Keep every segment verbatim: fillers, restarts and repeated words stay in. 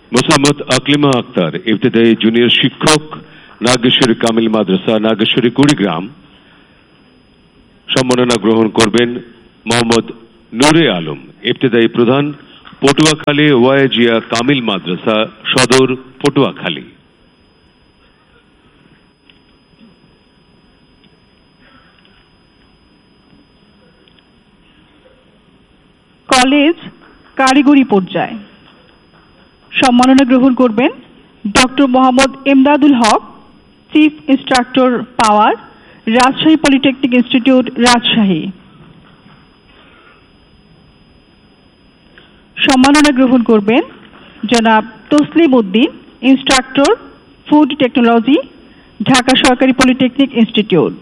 Mosammat Aklima Akter ইবতেদায়ী junior শিক্ষক, নাগেশ্বরী কামিল মাদ্রাসা, নাগেশ্বরী কুড়িগ্রাম। সম্মাননা গ্রহণ করবেন মোহাম্মদ নূরে আলম ইবতেদায়ী প্রধান, পটুয়াখালী ওয়াইজিয়া কামিল মাদ্রাসা, সদর, পটুয়াখালী। কলেজ কারিগরি পর্যায় সম্মাননা গ্রহণ করবেন ডক্টর মোহাম্মদ এমদাদুল হক, চিফ ইনস্ট্রাক্টর পাওয়ার, রাজশাহী পলিটেকনিক ইনস্টিটিউট, রাজশাহী। সম্মাননা গ্রহণ করবেন জনাব Taslim Uddin, instructor food technology, Dhaka সরকারি পলিটেকনিক ইনস্টিটিউট।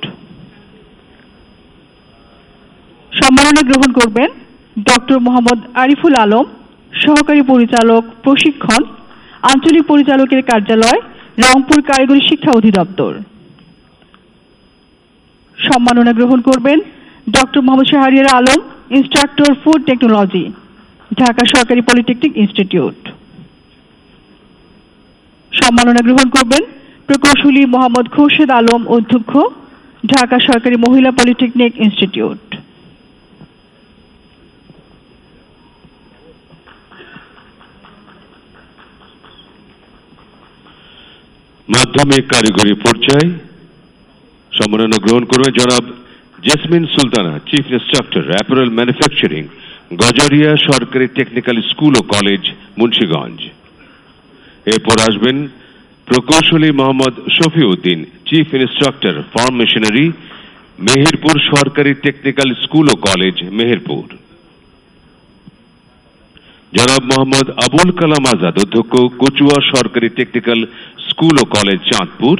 সম্মাননা গ্রহণ করবেন ডক্টর মোহাম্মদ আরিফুল আলম, সহকারী পরিচালক প্রশিক্ষণ, আঞ্চলিক পরিচালকের কার্যালয়, রংপুর কারিগরি শিক্ষা অধিদপ্তর। সম্মাননা গ্রহণ করবেন doctor Mohammad Shahriar Alam, instructor food technology, Dhaka সরকারি পলিটেকনিক ইনস্টিটিউট। সম্মাননা গ্রহণ করবেন প্রকৌশলী মোহাম্মদ খোরশেদ আলম, অধ্যক্ষ, ঢাকা সরকারি মহিলা পলিটেকনিক ইনস্টিটিউট। মাধ্যমিক কারিগরি পর্যায় সম্মাননা গ্রহণ করবেন জনাব jasmine Sultana, chief instructor apparel manufacturing, Gazaria সরকারি টেকনিক্যাল স্কুল ও কলেজ, মুন্সিগঞ্জ। এরপর আসবেন প্রকৌশলী Mohammad Shafiuddin, chief instructor farm machinery, Meherpur সরকারি টেকনিক্যাল স্কুল ও কলেজ, মেহেরপুর। জনাব মোহাম্মদ আবুল কালাম আজাদ, অধ্যক্ষ, কচুয়া সরকারি টেকনিক্যাল স্কুল ও কলেজ, চাঁদপুর।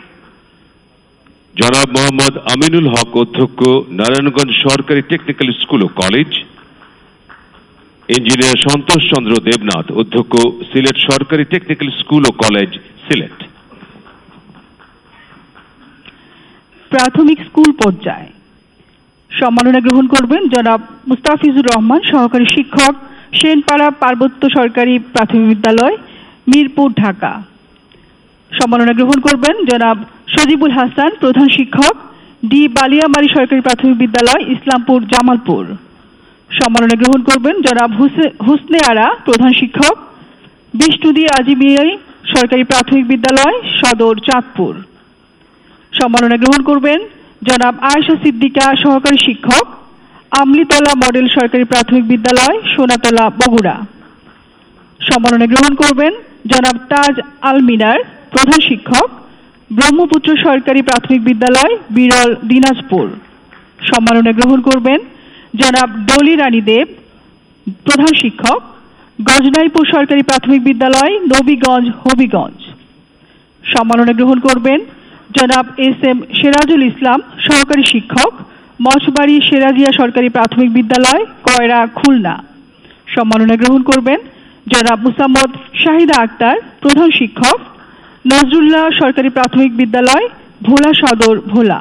জনাব মোহাম্মদ আমিনুল হক, অধ্যক্ষ, নারায়ণগঞ্জ সরকারি টেকনিক্যাল স্কুল ও কলেজ। ইঞ্জিনিয়ার সন্তোষ চন্দ্র দেবনাথ, অধ্যক্ষ, সিলেট সরকারি টেকনিক্যাল স্কুল ও কলেজ, সিলেট। প্রাথমিক স্কুল পর্যায় সম্মাননা গ্রহণ করবেন জনাব মুস্তাফিজুর রহমান, সহকারী শিক্ষক, সেনপাড়া পার্বত্য সরকারি প্রাথমিক বিদ্যালয়, মিরপুর, ঢাকা। সম্মাননা গ্রহণ করবেন জনাব সজিবুল হাসান, প্রধান শিক্ষক, ডি বালিয়ামারী সরকারি প্রাথমিক বিদ্যালয়, ইসলামপুর, জামালপুর। সম্মাননা গ্রহণ করবেন জনাব হুসনে আরা, প্রধান শিক্ষক, বিষ্ণুদী আজিমিয়াই সরকারি প্রাথমিক বিদ্যালয়, সদর, চাঁদপুর। সম্মাননা গ্রহণ করবেন জনাব আয়েশা সিদ্দিকা, সহকারী শিক্ষক, আমলিতলা মডেল সরকারি প্রাথমিক বিদ্যালয়, সোনাতলা, বগুড়া। সম্মাননা গ্রহণ করবেন জনাব তাজ আল মিনার, প্রধান শিক্ষক, ব্রহ্মপুত্র সরকারি প্রাথমিক বিদ্যালয়, বিরল, দিনাজপুর। সম্মাননা গ্রহণ করবেন জনাব ডলি রানী দেব, প্রধান শিক্ষক, গজনাইপুর সরকারি প্রাথমিক বিদ্যালয়, নবীগঞ্জ, হবিগঞ্জ। সম্মাননা গ্রহণ করবেন জনাব এস এম সিরাজুল ইসলাম, সহকারী শিক্ষক, মঠবাড়ি সেরাজিয়া সরকারি প্রাথমিক বিদ্যালয়, কয়রা, খুলনা। সম্মাননা গ্রহণ করবেন জনাব মুসাম্মদ শাহিদা আক্তার, প্রধান শিক্ষক, নজরুল্লাহ সরকারি প্রাথমিক বিদ্যালয়, ভোলা সদর, ভোলা।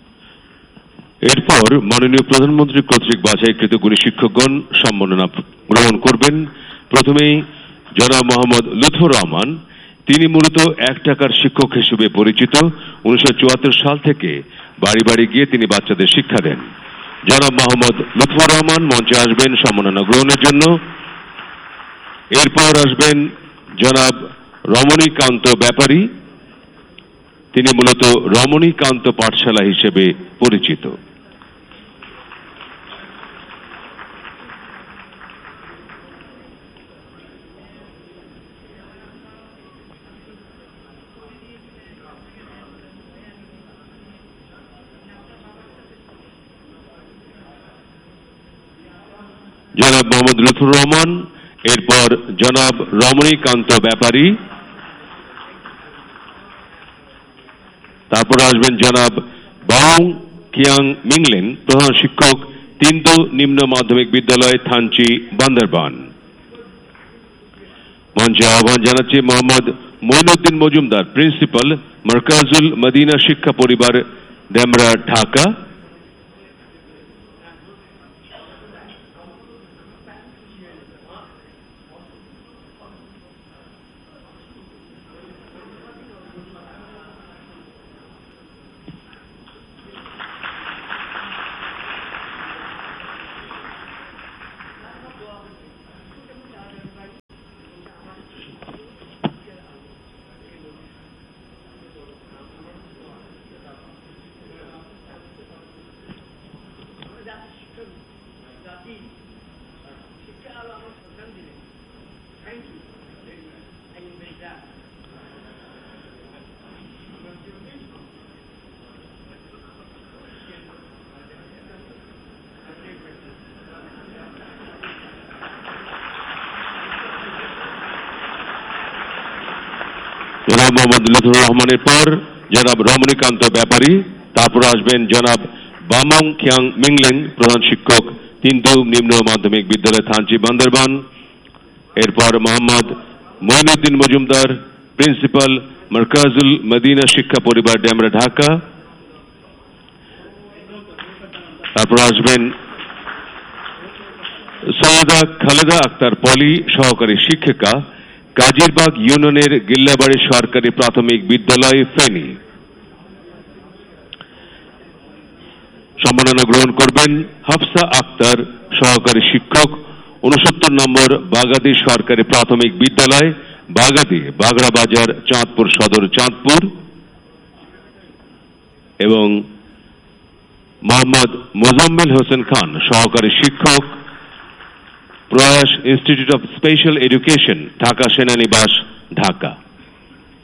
এরপর মাননীয় প্রধানমন্ত্রী কর্তৃক বাছাইকৃত গুণী শিক্ষকগণ সম্মাননা গ্রহণ করবেন। প্রথমেই জনাব মোহাম্মদ লুৎফর রহমান, তিনি মূলত এক টাকার শিক্ষক হিসেবে পরিচিত। উনিশশো চুয়াত্তর সাল থেকে বাড়ি বাড়ি গিয়ে তিনি বাচ্চাদের শিক্ষা দেন। জনাব মোহাম্মদ লুৎফর রহমান মঞ্চে আসবেন সম্মাননা গ্রহণের জন্য। এরপর আসবেন জনাব রমণীকান্ত ব্যাপারী, তিনি মূলত রমণীকান্ত পাঠশালা হিসেবে পরিচিত। জনাব মোহাম্মদ লুৎফর রহমান, এরপর জনাব রমণীকান্ত ব্যাপারী, তারপর আসবেন জনাব বাং কিয়াং মিংলেন, প্রধান শিক্ষক, তিনতো নিম্ন মাধ্যমিক বিদ্যালয়, থানচি, বান্দরবান। মঞ্চে আহ্বান জানাচ্ছি মোহাম্মদ মঈনুদ্দিন মজুমদার, প্রিন্সিপাল, মার্কাজুল মদিনা শিক্ষা পরিবার, ডেমরা, ঢাকা। জনাব মোহাম্মদ লুৎফুর রহমানের পর জনাব রমণীকান্ত ব্যাপারী, তারপর আসবেন জনাব বামং খিয়াং মিংলেন, প্রধান শিক্ষক তিনটু নিম্ন মাধ্যমিক বিদ্যালয় থানচি বান্দরবান। এরপর মোহাম্মদ মঈনুদ্দিন মজুমদার, প্রিন্সিপাল মারকাজুল মদিনা শিক্ষা পরিবার ডেমরা ঢাকা। তারপর আসবেন সৈয়দা খালেদা আক্তার পলি, সহকারী শিক্ষিকা, কাজিরবাগ ইউনিয়নের গিল্লাবাড়ি সরকারি প্রাথমিক বিদ্যালয় ফেনী। সম্মাননা গ্রহণ করবেন হাফসা আক্তার, সহকারী শিক্ষক, উনসত্তর নম্বর বাগাদি সরকারি প্রাথমিক বিদ্যালয় বাগাদি, বাগড়া বাজার, চাঁদপুর সদর, চাঁদপুর। এবং মোহাম্মদ মোজাম্মেল হোসেন খান, সহকারী শিক্ষক, প্রয়াস institute of special education, Dhaka সেনানিবাস, Dhaka.